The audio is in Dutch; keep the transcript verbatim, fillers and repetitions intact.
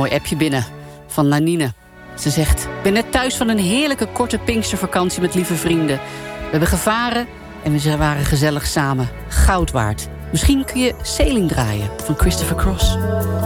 mooi appje binnen van Nanine. Ze zegt: ik ben net thuis van een heerlijke korte Pinkstervakantie met lieve vrienden. We hebben gevaren en we waren gezellig samen. Goud waard. Misschien kun je Sailing draaien van Christopher Cross.